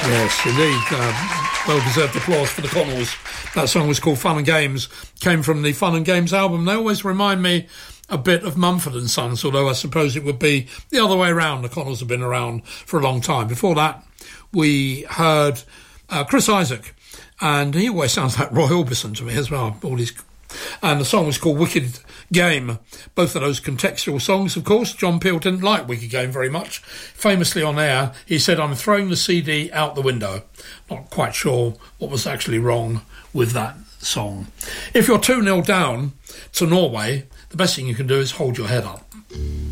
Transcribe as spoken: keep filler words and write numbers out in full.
Yes, indeed. Uh, well-deserved applause for the Connells. That song was called Fun and Games, came from the Fun and Games album. They always remind me a bit of Mumford and Sons, although I suppose it would be the other way around. The Connells have been around for a long time. Before that, we heard uh, Chris Isaak, and he always sounds like Roy Orbison to me as well. All his, and the song was called Wicked Game. Both of those contextual songs, of course. John Peel didn't like Wicked Game very much. Famously on air, he said, "I'm throwing the C D out the window." Not quite sure what was actually wrong with that song. If you're two nil down to Norway, the best thing you can do is hold your head up.